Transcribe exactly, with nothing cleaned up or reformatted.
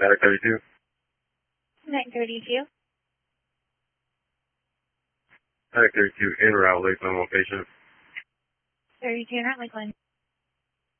Medic thirty-two. Medic thirty-two. Medic thirty-two, en route, Lakeland location. thirty-two, not Lakeland.